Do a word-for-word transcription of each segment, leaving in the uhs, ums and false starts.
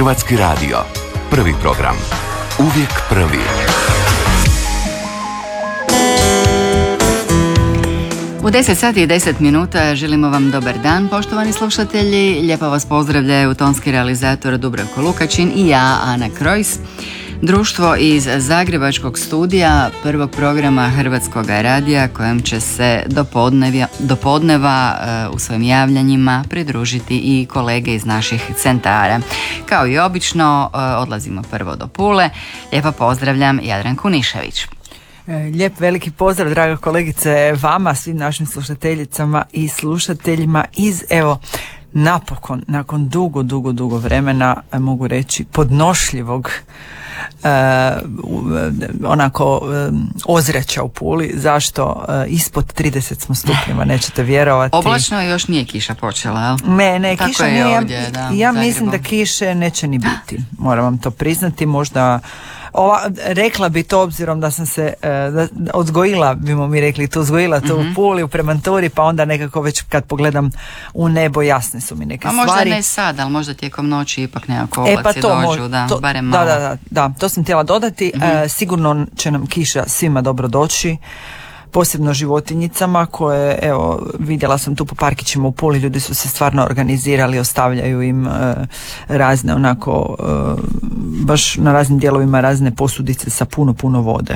Hrvatski radio. Prvi program. Uvijek prvi. U deset sati i deset minuta želimo vam dobar dan, poštovani slušatelji. Lijepo vas pozdravljaju tonski realizator Dubravko Lukačin i ja, Ana Krojs. Društvo iz Zagrebačkog studija prvog programa Hrvatskog radija kojem će se do podneva, do podneva uh, u svojim javljanjima pridružiti i kolege iz naših centara. Kao i obično uh, odlazimo prvo do Pule. Lijepo pozdravljam Jadranku Nišević. Lijep veliki pozdrav, draga kolegice, vama, svim našim slušateljicama i slušateljima iz, evo, napokon, nakon dugo, dugo, dugo vremena, mogu reći, podnošljivog Uh, onako uh, ozračja u Puli. Zašto? Uh, ispod trideset smo stupnjeva, nećete vjerovati. Oblačno još nije kiša počela, jel? Ne, ne, tako kiša je nije. Ovdje, da, ja mislim da kiše neće ni biti. Moram vam to priznati. Možda ova, rekla bi to obzirom da sam se uh, da, odgojila, bimo mi rekli, tu uzgojila to mm-hmm. u Puli, u Premanturi, pa onda nekako već kad pogledam u nebo jasne su mi neke A stvari. A možda ne sad, ali možda tijekom noći ipak nekako oblaci e, pa to, dođu, da, to, barem malo. Da, da, da, da, to sam htjela dodati. Mm-hmm. E, sigurno će nam kiša svima dobro doći, posebno životinjicama koje, evo, vidjela sam tu po parkićima u Puli, ljudi su se stvarno organizirali, ostavljaju im e, razne onako, e, baš na raznim dijelovima razne posudice sa puno, puno vode.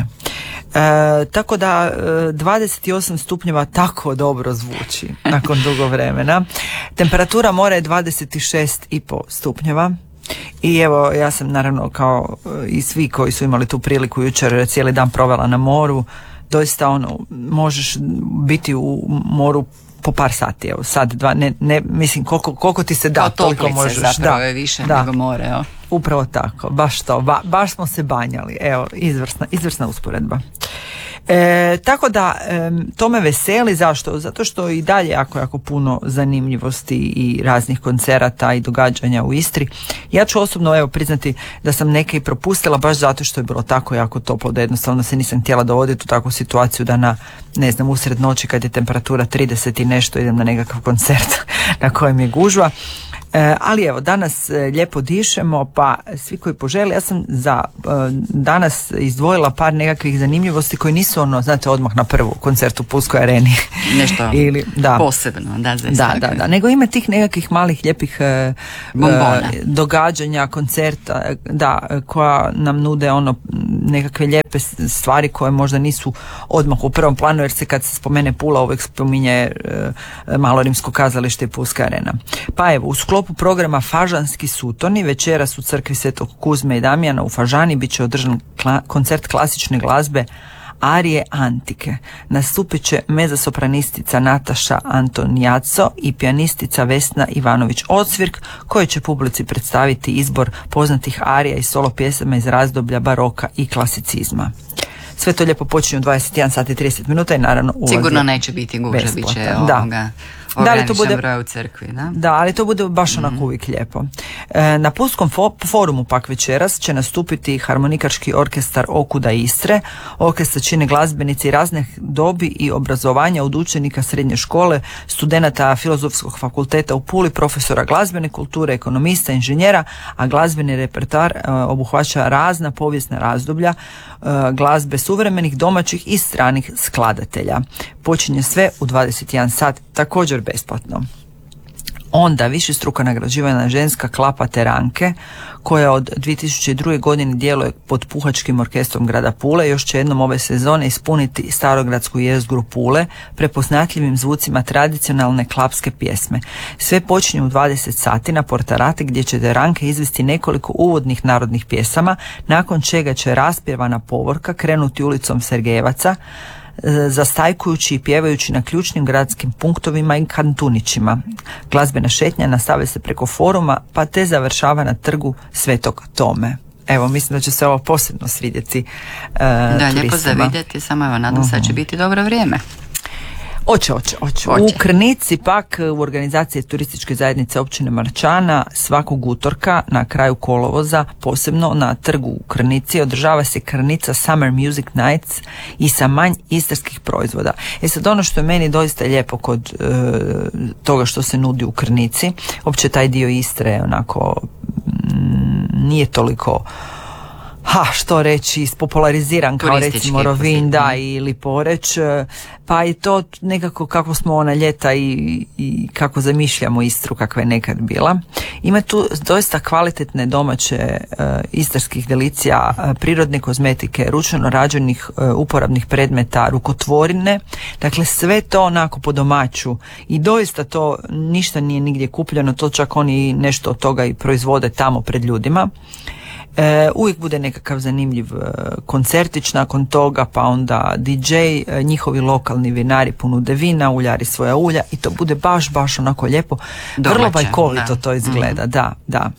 E, tako da e, dvadeset osam stupnjeva tako dobro zvuči nakon dugo vremena. Temperatura mora je dvadeset šest i pol stupnjeva. I evo, ja sam naravno kao i svi koji su imali tu priliku jučer cijeli dan provela na moru, doista ono, možeš biti u moru po par sati, evo sad dva, ne, ne mislim koliko, koliko ti se da, kao toliko možeš. Zapravo da, je više da. nego more, evo. Upravo tako, baš to, ba, baš smo se banjali, evo, izvrsna, izvrsna usporedba. E, tako da e, to me veseli. Zašto? Zato što i dalje jako, jako puno zanimljivosti i raznih koncerata i događanja u Istri. Ja ću osobno evo priznati da sam neke i propustila baš zato što je bilo tako jako toplo da jednostavno se nisam htjela dovoditi u takvu situaciju da na, ne znam, usred noći kad je temperatura trideset i nešto idem na nekakav koncert na kojem je gužva. E, ali evo, danas e, lijepo dišemo, pa svi koji požele, ja sam za e, danas izdvojila par nekakvih zanimljivosti koji nisu ono, znate, odmah na prvu koncertu u Pulskoj areni. Nešto Ili, da. posebno, da, za da, da, da, nego ima tih nekakvih malih lijepih e, bombona, e, događanja, koncerta, da, koja nam nude ono nekakve lijepe stvari koje možda nisu odmah u prvom planu, jer se kad se spomene Pula uvijek spominje e, Malo rimsko kazalište i Pulska arena. Pa evo, u sklopu programa Fažanski sutoni večeras u crkvi Svetog Kuzme i Damjana u Fažani bit će održan kla- koncert klasične glazbe Arije Antike. Nastupit će mezasopranistica Nataša Antonijaco i pijanistica Vesna Ivanović-Ocvirk, koji će publici predstaviti izbor poznatih arija i solo pjesama iz razdoblja baroka i klasicizma. Sve to lijepo počinje u dvadeset jedan sati i trideset minuta i naravno ulaz sigurno neće biti gužve, bit će ovoga ograničen bude, broj u crkvi. Da? da, ali to bude baš onako mm-hmm. uvijek lijepo. E, na Pulskom fo- forumu pak večeras će nastupiti harmonikaški orkestar Okuda Istre. Orkestar čine glazbenici raznih dobi i obrazovanja od učenika srednje škole, studenata Filozofskog fakulteta u Puli, profesora glazbene kulture, ekonomista, inženjera, a glazbeni repertoar e, obuhvaća razna povijesna razdoblja e, glazbe suvremenih, domaćih i stranih skladatelja. Počinje sve u dvadeset jedan sat, također besplatno. Onda višestruko nagrađivana ženska klapa Teranke, koja od dvije tisuće druge. godine djeluje pod puhačkim orkestrom grada Pule, još će jednom ove sezone ispuniti starogradsku jezgru Pule prepoznatljivim zvucima tradicionalne klapske pjesme. Sve počinje u dvadeset sati na Portarate, gdje će Teranke izvesti nekoliko uvodnih narodnih pjesama, nakon čega će raspjevana povorka krenuti ulicom Sergejevaca, zastajkujući i pjevajući na ključnim gradskim punktovima i kantunićima. Glazbena šetnja nastavlja se preko foruma, pa te završava na trgu Svetog Tome. Evo, mislim da će se ovo posebno svidjeti uh, da, turistima. lijepo za vidjeti, samo evo, nadam se da će biti dobro vrijeme. Oće, oće, oće. U Krnici pak u organizaciji turističke zajednice općine Marčana svakog utorka na kraju kolovoza, posebno na trgu u Krnici, održava se Krnica Summer Music Nights i sa manj istarskih proizvoda. E sad, ono što je meni doista lijepo kod e, toga što se nudi u Krnici, opće taj dio Istre onako m, nije toliko, ha, što reći, ispopulariziran kao recimo Rovinj, da, ili Poreč, pa i to nekako kako smo ona ljeta i, i kako zamišljamo Istru kakva je nekad bila. Ima tu doista kvalitetne domaće uh, istarskih delicija, uh, prirodne kozmetike, ručno rađenih uh, uporabnih predmeta, rukotvorine, dakle sve to onako po domaću i doista to ništa nije nigdje kupljeno, to čak oni nešto od toga i proizvode tamo pred ljudima. E, uvijek bude nekakav zanimljiv e, koncertić nakon toga, pa onda D J, e, njihovi lokalni vinari ponude vina, uljari svoja ulja i to bude baš, baš onako lijepo. Domaće, vrlo bajkovito to izgleda, mm. da, da.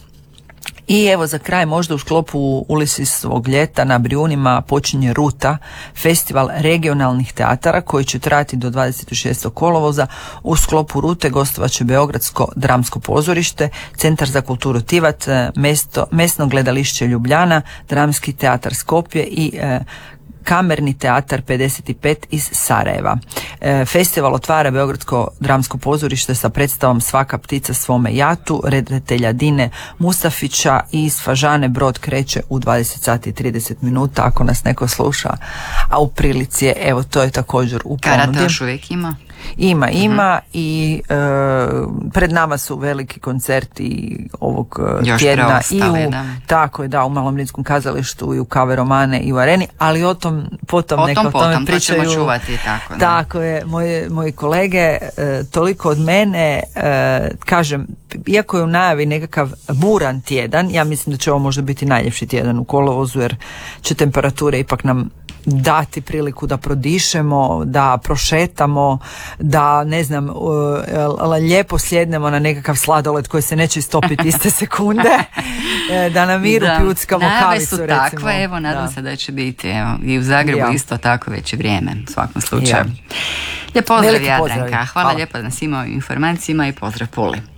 I evo za kraj možda u sklopu Ulisisovog ljeta na Brijunima počinje Ruta, festival regionalnih teatara koji će trajati do dvadeset šestog kolovoza. U sklopu Rute gostovat će Beogradsko dramsko pozorište, Centar za kulturu Tivat, mesto, mesno gledališće Ljubljana, Dramski teatar Skopje i e, Kamerni teatar pedeset pet iz Sarajeva. E, festival otvara Beogradsko dramsko pozorište sa predstavom Svaka ptica svome jatu, redatelja Dine Mustafića i iz Fažane Brod kreće u dvadeset sati i trideset minuta ako nas neko sluša, a u prilici je, evo to je također u ponudi. Karate još uvijek ima? Ima, ima uh-huh. i e, pred nama su veliki koncerti ovog još tjedna preostali, i u, da. tako je, da, u Malom Linskom kazalištu i u Kave Romane i u Areni, ali o tom potom, o neka tom o tome potom, pričaju. To ćemo čuvati, tako. Da. Tako je, moje, moji kolege, e, toliko od mene, e, kažem, iako je u najavi nekakav buran tjedan, ja mislim da će ovo možda biti najljepši tjedan u kolovozu, jer će temperature ipak nam dati priliku da prodišemo, da prošetamo, da ne znam, lijepo sjednemo na nekakav sladoled koji se neće istopiti iste sekunde, da na miru pljuckamo kavicu, recimo. Najave su takve, evo, nadam da. se da će biti, evo, i u Zagrebu ja. isto tako već vrijeme, u svakom slučaju. Ja. Lijep pozdrav, Jadranka. Hvala, Hvala lijepo na svim ovim informacijama i pozdrav Puli.